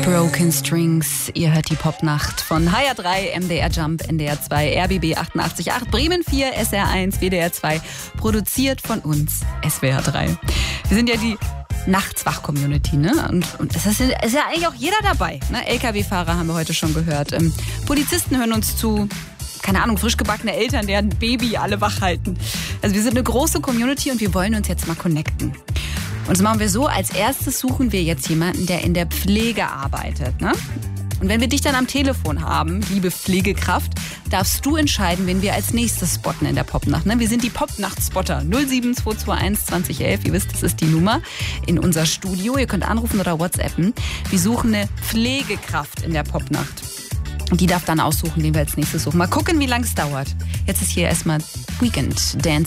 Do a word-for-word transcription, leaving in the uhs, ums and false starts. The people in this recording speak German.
Broken Strings, ihr hört die Popnacht von H R drei, M D R Jump, N D R zwei, R B B achtundachtzig Komma acht, Bremen vier, S R eins, W D R zwei, produziert von uns, S W R drei. Wir sind ja die Nachtswach-Community, ne? Und, und es ist, ist ja eigentlich auch jeder dabei. Ne? L K W-Fahrer haben wir heute schon gehört. Ähm, Polizisten hören uns zu. Keine Ahnung, frisch gebackene Eltern, deren Baby alle wach halten. Also wir sind eine große Community und wir wollen uns jetzt mal connecten. Und das machen wir so, als erstes suchen wir jetzt jemanden, der in der Pflege arbeitet. Ne? Und wenn wir dich dann am Telefon haben, liebe Pflegekraft, darfst du entscheiden, wen wir als nächstes spotten in der Popnacht. Ne? Wir sind die Popnacht-Spotter. null sieben zwei zwei eins zwanzig elf, ihr wisst, das ist die Nummer in unser Studio. Ihr könnt anrufen oder WhatsAppen. Wir suchen eine Pflegekraft in der Popnacht. Und die darf dann aussuchen, wen wir als nächstes suchen. Mal gucken, wie lange es dauert. Jetzt ist hier erstmal Weekend Dance.